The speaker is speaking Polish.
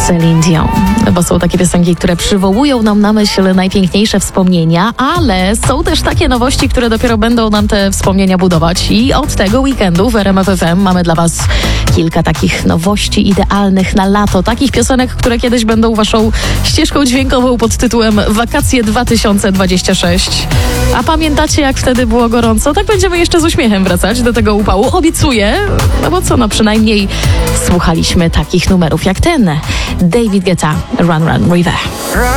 Celine Dion, bo są takie piosenki, które przywołują nam na myśl najpiękniejsze wspomnienia, ale są też takie nowości, które dopiero będą nam te wspomnienia budować i od tego weekendu w RMF FM mamy dla Was kilka takich nowości idealnych na lato, takich piosenek, które kiedyś będą Waszą ścieżką dźwiękową pod tytułem Wakacje 2026. A pamiętacie, jak wtedy było gorąco? Tak będziemy jeszcze z uśmiechem wracać do tego upału. Obiecuję, no bo co, no przynajmniej słuchaliśmy takich numerów jak ten. David Guetta, Run Run River.